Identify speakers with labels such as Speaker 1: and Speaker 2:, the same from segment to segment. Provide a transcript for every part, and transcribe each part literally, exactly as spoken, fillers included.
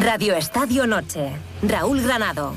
Speaker 1: Radio Estadio Noche. Raúl Granado.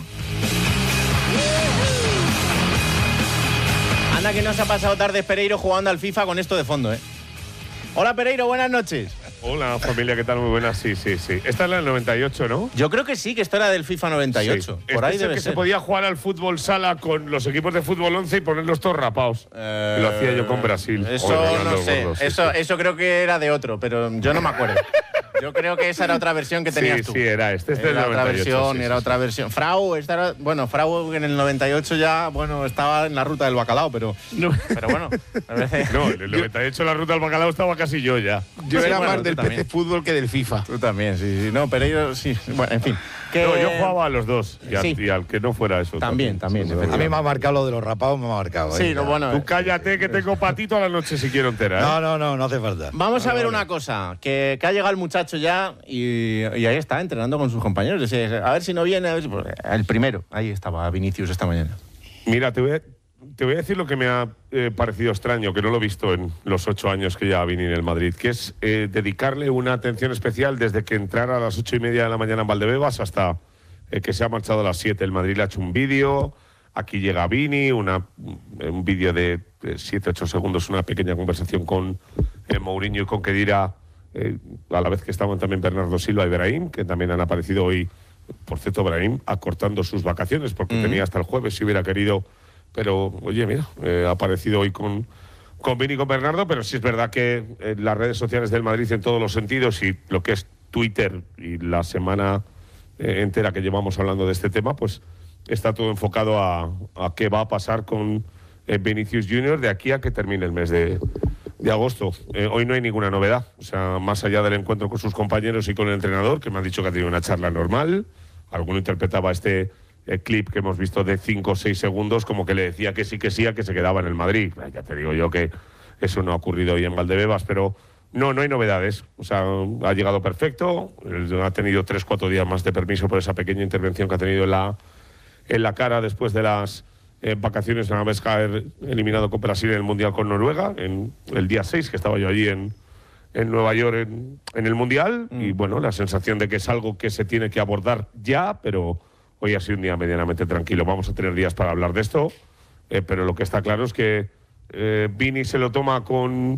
Speaker 2: Anda que no se ha pasado tarde Pereiro jugando al FIFA con esto de fondo, ¿eh? Hola Pereiro, buenas noches.
Speaker 3: Hola familia, ¿qué tal? Muy buenas, sí, sí, sí. Esta es la del noventa y ocho, ¿no?
Speaker 2: Yo creo que sí, que esto era del FIFA noventa y ocho.
Speaker 3: Sí.
Speaker 2: Por
Speaker 3: este
Speaker 2: ahí
Speaker 3: es
Speaker 2: debe
Speaker 3: el que
Speaker 2: ser.
Speaker 3: se podía jugar al fútbol sala con los equipos de fútbol once y ponerlos todos rapados.
Speaker 2: Eh,
Speaker 3: Lo hacía yo con Brasil.
Speaker 2: Eso
Speaker 3: Joder,
Speaker 2: no
Speaker 3: los
Speaker 2: sé.
Speaker 3: gordos, sí,
Speaker 2: eso,
Speaker 3: sí.
Speaker 2: eso creo que era de otro, pero yo no me acuerdo. Yo creo que esa era otra versión que tenías
Speaker 3: sí,
Speaker 2: tú.
Speaker 3: Sí, era este. Este
Speaker 2: era
Speaker 3: es del
Speaker 2: otra
Speaker 3: noventa y ocho,
Speaker 2: versión,
Speaker 3: sí,
Speaker 2: era
Speaker 3: sí,
Speaker 2: otra
Speaker 3: sí.
Speaker 2: versión. Frau, esta era, bueno, Frau en el noventa y ocho ya, bueno, estaba en la ruta del bacalao, pero,
Speaker 3: No.
Speaker 2: pero bueno. A veces,
Speaker 3: No, en el noventa y ocho la ruta del bacalao estaba casi yo ya.
Speaker 4: Yo
Speaker 2: Sí,
Speaker 4: era
Speaker 2: bueno,
Speaker 4: más
Speaker 2: tú
Speaker 4: del P C
Speaker 2: también.
Speaker 4: Fútbol que del FIFA.
Speaker 2: Tú también, sí, sí. No, Pereiro, sí. Bueno, en fin. Que-
Speaker 3: No, yo jugaba a los dos y al,
Speaker 2: Sí.
Speaker 3: y al que no fuera eso.
Speaker 2: También, también,
Speaker 3: Sí,
Speaker 2: efectivamente.
Speaker 4: A mí me ha marcado lo de los rapados, me ha marcado.
Speaker 2: Sí,
Speaker 4: ¿eh?
Speaker 2: no, bueno.
Speaker 3: Tú cállate que tengo patito a la noche si quiero entera, ¿eh?
Speaker 4: No, no, no, no hace falta.
Speaker 2: Vamos a
Speaker 3: Vale,
Speaker 2: ver
Speaker 3: vale.
Speaker 2: una cosa, que, que ha llegado el muchacho ya y, y ahí está, entrenando con sus compañeros. Es decir, A ver si no viene, a ver si- pues, el primero, ahí estaba Vinicius esta mañana.
Speaker 3: Mira, te voy a, te voy a decir lo que me ha eh, parecido extraño, que no lo he visto en los ocho años que ya vine en el Madrid, que es eh, dedicarle una atención especial desde que entrara a las ocho y media de la mañana en Valdebebas hasta eh, que se ha marchado a las siete. El Madrid le ha hecho un vídeo, aquí llega Vini, una, un vídeo de siete, ocho segundos, una pequeña conversación con eh, Mourinho y con Khedira, eh, a la vez que estaban también Bernardo Silva y Brahim, que también han aparecido hoy. Por cierto, Brahim acortando sus vacaciones, porque
Speaker 2: Mm.
Speaker 3: tenía hasta el jueves si hubiera querido. Pero, oye, mira, eh, ha aparecido hoy con, con Vini y con Bernardo, pero sí es verdad que eh, las redes sociales del Madrid en todos los sentidos y lo que es Twitter y la semana eh, entera que llevamos hablando de este tema, pues está todo enfocado a, a qué va a pasar con eh, Vinicius junior de aquí a que termine el mes de, de agosto. Eh, hoy no hay ninguna novedad, o sea, más allá del encuentro con sus compañeros y con el entrenador, que me han dicho que ha tenido una charla normal. Alguno interpretaba este eh, clip que hemos visto de cinco o seis segundos como que le decía que sí, que sí, a que se quedaba en el Madrid. Eh, Ya te digo yo que eso no ha ocurrido hoy en Valdebebas, pero no, no hay novedades. O sea, ha llegado perfecto, eh, ha tenido tres, cuatro días más de permiso por esa pequeña intervención que ha tenido en la, en la cara después de las eh, vacaciones, una vez caer eliminado con Brasil en el Mundial con Noruega, en el día seis, que estaba yo allí en, en Nueva York en, en el Mundial. Mm. Y bueno, la sensación de que es algo que se tiene que abordar ya, pero hoy ha sido un día medianamente tranquilo. Vamos a tener días para hablar de esto, eh, pero lo que está claro es que eh, Vini se lo toma con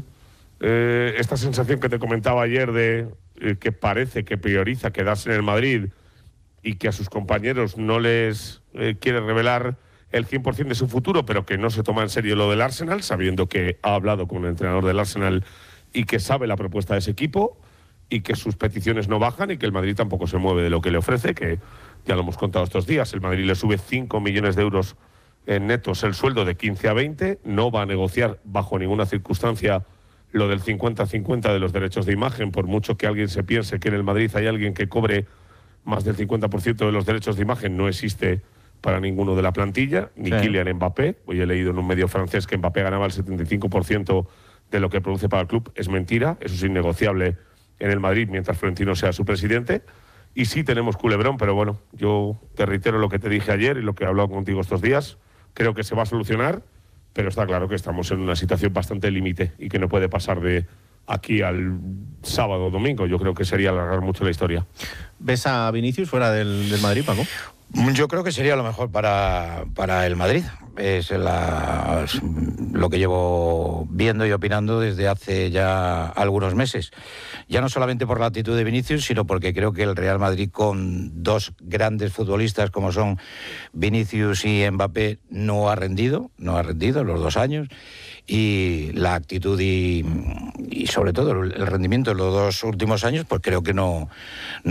Speaker 3: eh, esta sensación que te comentaba ayer de eh, que parece que prioriza quedarse en el Madrid y que a sus compañeros no les eh, quiere revelar el cien por ciento de su futuro, pero que no se toma en serio lo del Arsenal, sabiendo que ha hablado con el entrenador del Arsenal y que sabe la propuesta de ese equipo y que sus peticiones no bajan y que el Madrid tampoco se mueve de lo que le ofrece, que ya lo hemos contado estos días. El Madrid le sube cinco millones de euros en netos el sueldo de quince a veinte, no va a negociar bajo ninguna circunstancia lo del cincuenta cincuenta de los derechos de imagen, por mucho que alguien se piense que en el Madrid hay alguien que cobre más del cincuenta por ciento de los derechos de imagen, no existe para ninguno de la plantilla, ni
Speaker 2: Sí.
Speaker 3: Kylian Mbappé. Hoy he leído en un medio francés que Mbappé ganaba el setenta y cinco por ciento de lo que produce para el club. Es mentira, eso es innegociable en el Madrid mientras Florentino sea su presidente. Y sí tenemos culebrón, pero bueno, yo te reitero lo que te dije ayer y lo que he hablado contigo estos días. Creo que se va a solucionar, pero está claro que estamos en una situación bastante límite y que no puede pasar de aquí al sábado o domingo. Yo creo que sería alargar mucho la historia.
Speaker 2: ¿Ves a Vinicius fuera del, del Madrid, Paco?
Speaker 4: Yo creo que sería lo mejor para, para el Madrid. Es la, lo que llevo viendo y opinando desde hace ya algunos meses. Ya no solamente por la actitud de Vinicius, sino porque creo que el Real Madrid, con dos grandes futbolistas como son Vinicius y Mbappé, no ha rendido, no ha rendido los dos años. Y la actitud y, y sobre todo el rendimiento de los dos últimos años, pues creo que no...